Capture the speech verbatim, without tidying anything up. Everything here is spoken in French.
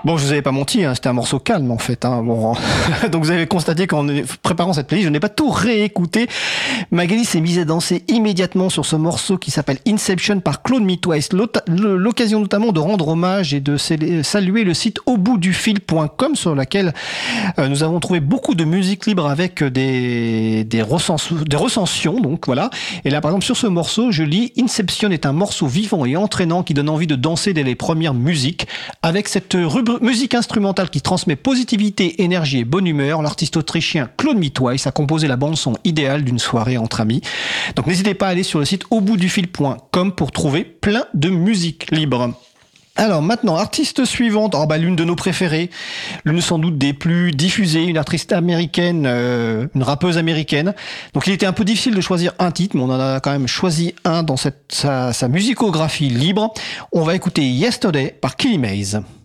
Bon, je vous avais pas menti, hein, c'était un morceau calme en fait. Hein, bon. Donc vous avez constaté qu'en préparant cette playlist, je n'ai pas tout réécouté. Magali s'est mise à danser immédiatement sur ce morceau qui s'appelle Inception par Claude Me Twice. L'occasion notamment de rendre hommage et de saluer le site au bout du fil point com sur laquelle nous avons trouvé beaucoup de musique libre avec des, des, recens, des recensions. Donc voilà. Et là par exemple sur ce morceau, je lis Inception est un morceau vivant et entraînant qui donne envie de danser dès les premières musiques. Avec cette rubrique musique instrumentale qui transmet positivité, énergie et bonne humeur, l'artiste autrichien Claude Me Twice a composé la bande-son idéale d'une soirée entre amis. Donc n'hésitez pas à aller sur le site au bout du fil point com pour trouver plein de musique libre. Alors maintenant, artiste suivante, oh bah, l'une de nos préférées, l'une sans doute des plus diffusées, une artiste américaine, euh, une rappeuse américaine. Donc il était un peu difficile de choisir un titre, mais on en a quand même choisi un dans cette, sa, sa musicographie libre. On va écouter Yesterday par Killy Maze.